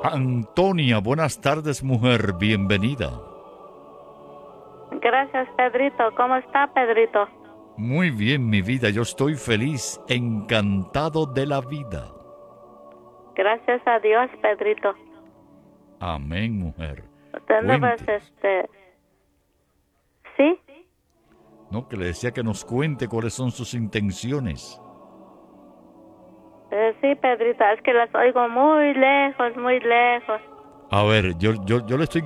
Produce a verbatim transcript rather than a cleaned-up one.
Antonia, buenas tardes, mujer, bienvenida. Gracias, Pedrito. ¿Cómo está, Pedrito? Muy bien, mi vida, yo estoy feliz, encantado de la vida. Gracias a Dios, Pedrito. Amén, mujer. Usted no pues, este... ¿Sí? No, que le decía que nos cuente cuáles son sus intenciones. Eh, sí, Pedrito, es que las oigo muy lejos, muy lejos. A ver, yo, yo, yo le estoy